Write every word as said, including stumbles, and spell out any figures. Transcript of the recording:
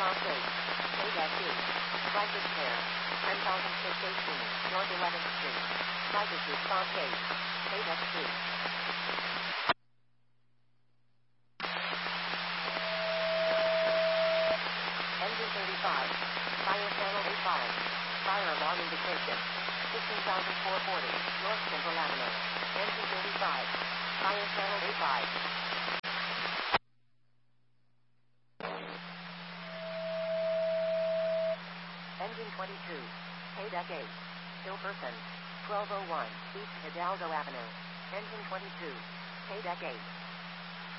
response eight. Paydeck B. Flight repair. ten thousand six eighteen, North eleventh Street. Flight response eight. Paydeck C. Engine thirty-five. Fire channel A five. Fire alarm indication. fifteen thousand four hundred forty, North Central Avenue. Engine thirty-five. Fire channel A five. Engine twenty-two. Paydeck eight. Hilperson. twelve oh one, East Hidalgo Avenue. Engine twenty-two. Paydeck eight.